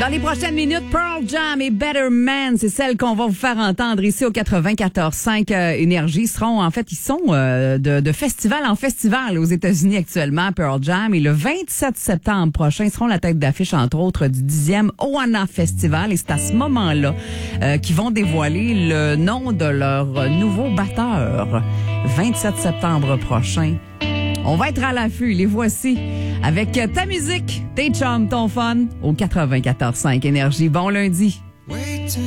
Dans les prochaines minutes, Pearl Jam et Better Man, c'est celle qu'on va vous faire entendre ici au 94.5 Énergie. Ils sont de festival en festival aux États-Unis actuellement, Pearl Jam. Et le 27 septembre prochain, ils seront la tête d'affiche, entre autres, du 10e Oana Festival. Et c'est à ce moment-là qu'ils vont dévoiler le nom de leur nouveau batteur. 27 septembre prochain. On va être à l'affût, les voici, avec ta musique, tes chums, ton fun, au 94.5 Énergie. Bon lundi.